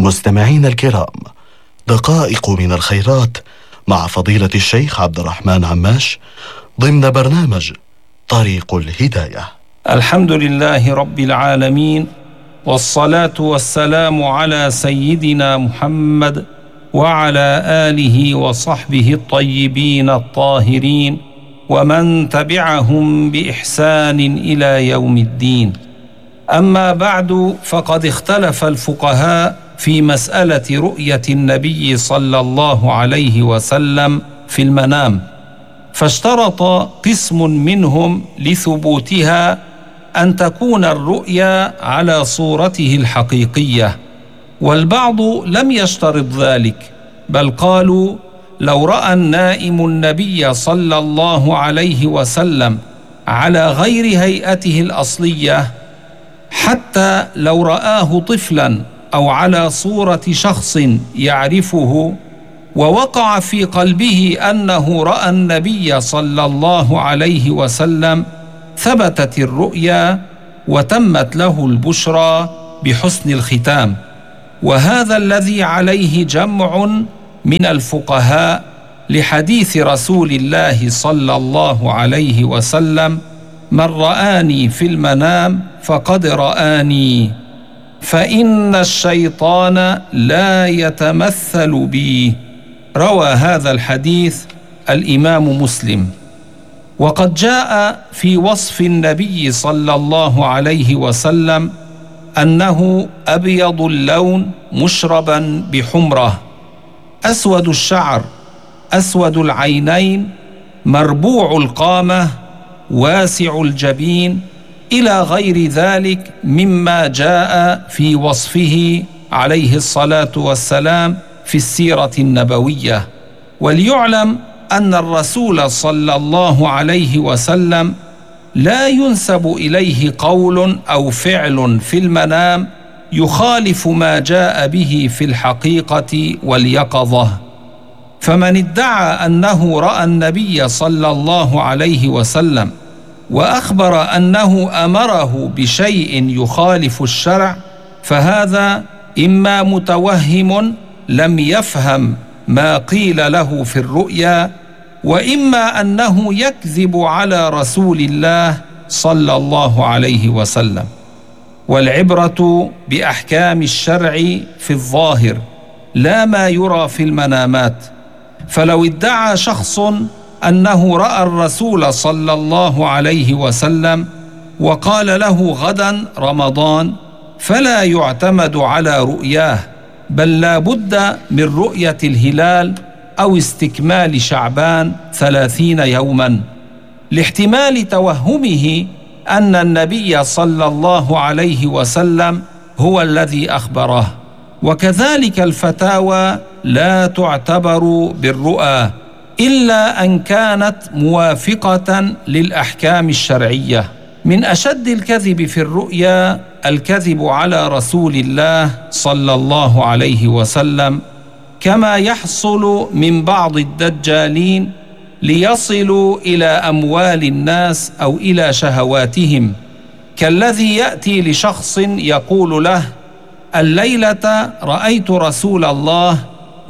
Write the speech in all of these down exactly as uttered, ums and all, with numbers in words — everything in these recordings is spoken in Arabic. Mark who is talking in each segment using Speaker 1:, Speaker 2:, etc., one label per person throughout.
Speaker 1: مستمعين الكرام، دقائق من الخيرات مع فضيلة الشيخ عبد الرحمن عماش ضمن برنامج طريق الهداية.
Speaker 2: الحمد لله رب العالمين، والصلاة والسلام على سيدنا محمد وعلى آله وصحبه الطيبين الطاهرين ومن تبعهم بإحسان إلى يوم الدين. أما بعد، فقد اختلف الفقهاء في مسألة رؤية النبي صلى الله عليه وسلم في المنام، فاشترط قسم منهم لثبوتها أن تكون الرؤيا على صورته الحقيقية، والبعض لم يشترط ذلك، بل قالوا لو رأى النائم النبي صلى الله عليه وسلم على غير هيئته الأصلية، حتى لو رآه طفلا أو على صورة شخص يعرفه ووقع في قلبه أنه رأى النبي صلى الله عليه وسلم، ثبتت الرؤيا وتمت له البشرى بحسن الختام. وهذا الذي عليه جمع من الفقهاء لحديث رسول الله صلى الله عليه وسلم: من رآني في المنام فقد رآني، فإن الشيطان لا يتمثل بي. روى هذا الحديث الإمام مسلم. وقد جاء في وصف النبي صلى الله عليه وسلم أنه أبيض اللون مشربا بحمرة، أسود الشعر، أسود العينين، مربوع القامة، واسع الجبين، إلى غير ذلك مما جاء في وصفه عليه الصلاة والسلام في السيرة النبوية. وليعلم أن الرسول صلى الله عليه وسلم لا ينسب إليه قول أو فعل في المنام يخالف ما جاء به في الحقيقة واليقظة. فمن ادعى أنه رأى النبي صلى الله عليه وسلم وأخبر أنه أمره بشيء يخالف الشرع، فهذا إما متوهم لم يفهم ما قيل له في الرؤيا، وإما أنه يكذب على رسول الله صلى الله عليه وسلم. والعبرة بأحكام الشرع في الظاهر لا ما يرى في المنامات. فلو ادعى شخص أنه رأى الرسول صلى الله عليه وسلم وقال له غدا رمضان، فلا يعتمد على رؤياه، بل لا بد من رؤية الهلال أو استكمال شعبان ثلاثين يوما، لاحتمال توهمه أن النبي صلى الله عليه وسلم هو الذي أخبره. وكذلك الفتاوى لا تعتبر بالرؤى إلا أن كانت موافقة للأحكام الشرعية. من أشد الكذب في الرؤيا الكذب على رسول الله صلى الله عليه وسلم، كما يحصل من بعض الدجالين ليصلوا إلى أموال الناس أو إلى شهواتهم، كالذي يأتي لشخص يقول له: الليلة رأيت رسول الله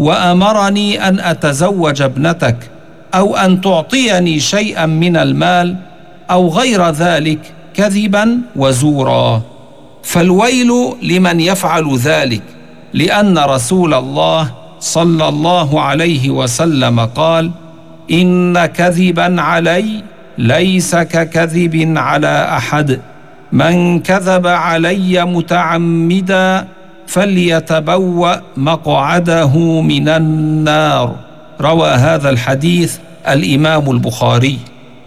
Speaker 2: وأمرني أن أتزوج ابنتك، أو أن تعطيني شيئا من المال، أو غير ذلك، كذبا وزورا. فالويل لمن يفعل ذلك، لأن رسول الله صلى الله عليه وسلم قال: إن كذبا علي ليس ككذب على أحد، من كذب علي متعمدا فليتبوأ مقعده من النار. روى هذا الحديث الإمام البخاري.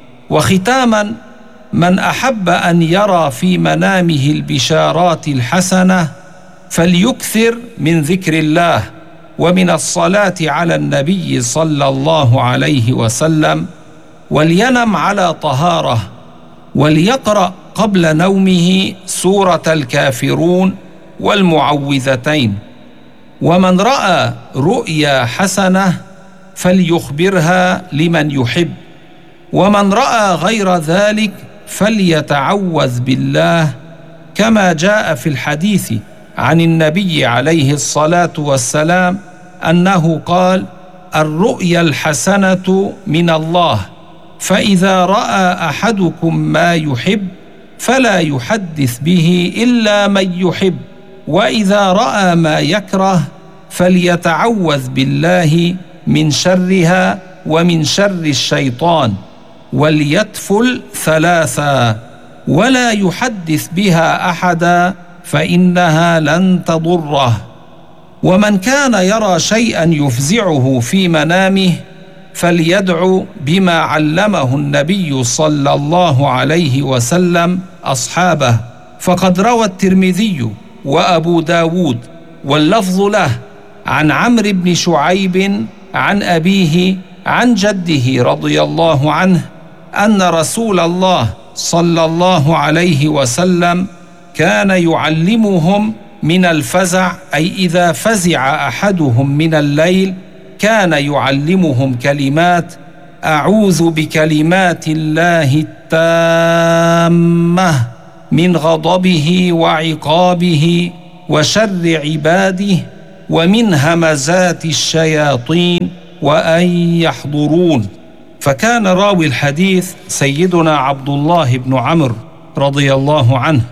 Speaker 2: وختاما، من أحب أن يرى في منامه البشارات الحسنة فليكثر من ذكر الله ومن الصلاة على النبي صلى الله عليه وسلم، ولينم على طهارة، وليقرأ قبل نومه سورة الكافرون والمعوذتين. ومن رأى رؤيا حسنة فليخبرها لمن يحب، ومن رأى غير ذلك فليتعوذ بالله، كما جاء في الحديث عن النبي عليه الصلاة والسلام أنه قال: الرؤيا الحسنة من الله، فإذا رأى أحدكم ما يحب فلا يحدث به إلا من يحب، وإذا رأى ما يكره فليتعوذ بالله من شرها ومن شر الشيطان، وليتفل ثلاثا ولا يحدث بها أحدا فإنها لن تضره. ومن كان يرى شيئا يفزعه في منامه فليدعو بما علمه النبي صلى الله عليه وسلم أصحابه، فقد روى الترمذي وأبو داود واللفظ له عن عمرو بن شعيب عن أبيه عن جده رضي الله عنه أن رسول الله صلى الله عليه وسلم كان يعلمهم من الفزع، أي إذا فزع أحدهم من الليل كان يعلمهم كلمات: أعوذ بكلمات الله التامة من غضبه وعقابه وشر عباده ومن همزات الشياطين وأن يحضرون. فكان راوي الحديث سيدنا عبد الله بن عمرو رضي الله عنه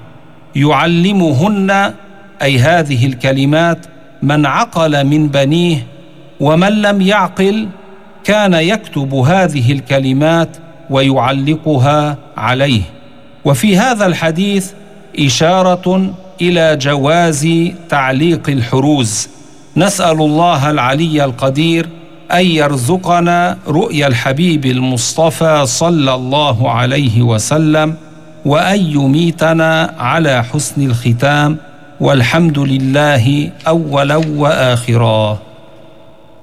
Speaker 2: يعلمهن، أي هذه الكلمات، من عقل من بنيه، ومن لم يعقل كان يكتب هذه الكلمات ويعلقها عليه. وفي هذا الحديث إشارة إلى جواز تعليق الحروز. نسأل الله العلي القدير أن يرزقنا رؤيا الحبيب المصطفى صلى الله عليه وسلم، وأن يميتنا على حسن الختام، والحمد لله أولا وآخرا.